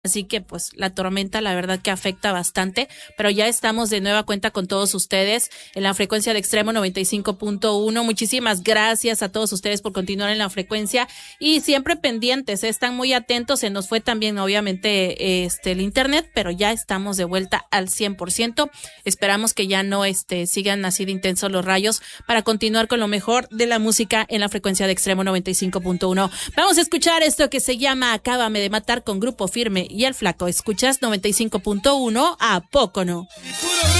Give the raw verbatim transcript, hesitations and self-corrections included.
Así que pues la tormenta la verdad que afecta bastante, pero ya estamos de nueva cuenta con todos ustedes en la frecuencia de Extremo noventa y cinco punto uno. Muchísimas gracias a todos ustedes por continuar en la frecuencia y siempre pendientes, ¿eh? Están muy atentos. Se nos fue también obviamente este el internet, pero ya estamos de vuelta al cien por ciento. Esperamos que ya no este sigan así de intensos los rayos para continuar con lo mejor de la música en la frecuencia de Extremo noventa y cinco punto uno. Vamos a escuchar esto que se llama Acábame de Matar con Grupo Firme y El Flaco. Escuchas noventa y cinco punto uno, ¿a poco no?